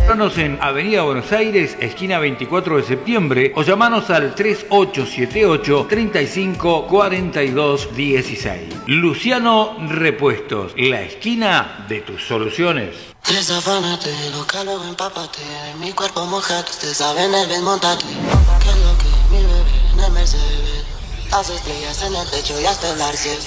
Encontranos en Avenida Buenos Aires, esquina 24 de septiembre, o llamanos al 3878-354216. Luciano Repuestos, la esquina de tus soluciones. Desafánate, lo calor empápate, mi cuerpo mojado, ustedes saben el desmontate. Que es lo que mi bebé en el Mercedes, las estrellas en el techo y hasta el Arces.